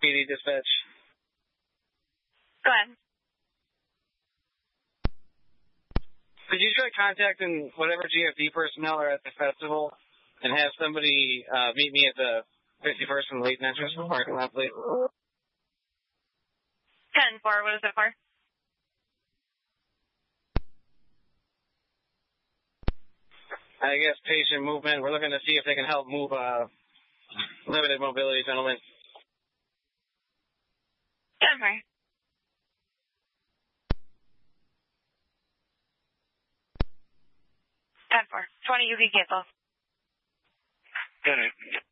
PD dispatch. Go ahead. Could you try contacting whatever GFD personnel are at the festival and have somebody meet me at the 51st and Layton entrance parking lot, please? 10-4, what is it for? I guess patient movement. We're looking to see if they can help move limited mobility gentlemen. 10-4. 10-4. 20, you can cancel. Good.